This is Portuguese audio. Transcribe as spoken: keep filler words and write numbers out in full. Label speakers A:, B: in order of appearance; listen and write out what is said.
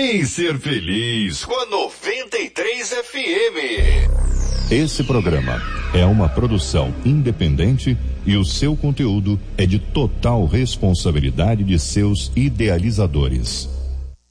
A: Vem ser feliz com a noventa e três F M.
B: Esse programa é uma produção independente e o seu conteúdo é de total responsabilidade de seus idealizadores.